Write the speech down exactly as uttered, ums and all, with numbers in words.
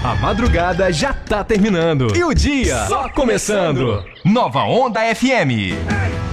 A madrugada já tá terminando e o dia só começando. Nova Onda F M.